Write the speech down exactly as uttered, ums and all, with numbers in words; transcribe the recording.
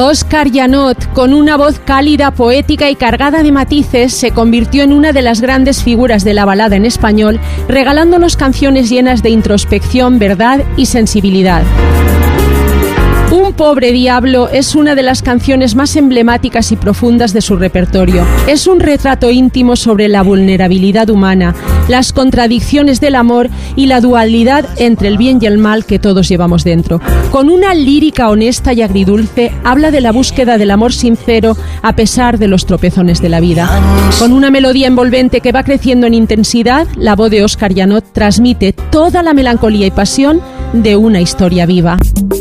Óscar Janot, con una voz cálida, poética y cargada de matices, se convirtió en una de las grandes figuras de la balada en español, regalándonos canciones llenas de introspección, verdad y sensibilidad. Un pobre diablo es una de las canciones más emblemáticas y profundas de su repertorio. Es un retrato íntimo sobre la vulnerabilidad humana, las contradicciones del amor y la dualidad entre el bien y el mal que todos llevamos dentro. Con una lírica honesta y agridulce, habla de la búsqueda del amor sincero a pesar de los tropezones de la vida. Con una melodía envolvente que va creciendo en intensidad, la voz de Óscar Janot transmite toda la melancolía y pasión de una historia viva.